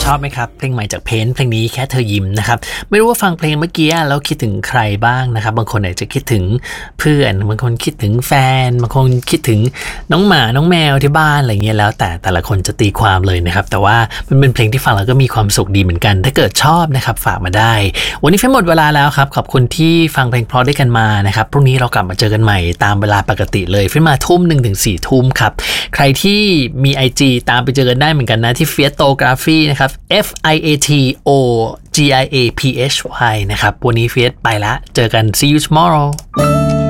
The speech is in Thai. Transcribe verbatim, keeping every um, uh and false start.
ชอบไหมครับเพลงใหม่จากเพนเพลงนี้แค่เธอยิ้มนะครับไม่รู้ว่าฟังเพลงเมื่อกี้แล้วคิดถึงใครบ้างนะครับบางคนอาจจะคิดถึงเพื่อนบางคนคิดถึงแฟนบางคนคิดถึงน้องหมาน้องแมวที่บ้านอะไรเงี้ยแล้วแต่แต่ละคนจะตีความเลยนะครับแต่ว่ามันเป็นเพลงที่ฟังแล้วก็มีความสุขดีเหมือนกันถ้าเกิดชอบนะครับฝากมาได้วันนี้เฟ้นหมดเวลาแล้วครับขอบคุณที่ฟังเพลงเพราะด้วยกันมานะครับพรุ่งนี้เรากลับมาเจอกันใหม่ตามเวลาปกติเลยเฟ้นมาทุ่มหนึ่งถึงสี่ทุ่มครับใครที่มี ไอ จี ตามไปเจอกันได้เหมือนกันนะที่ Fiatography นะครับ F I A T O G I A P H Y นะครับวันนี้เฟียสไปละเจอกัน see you tomorrow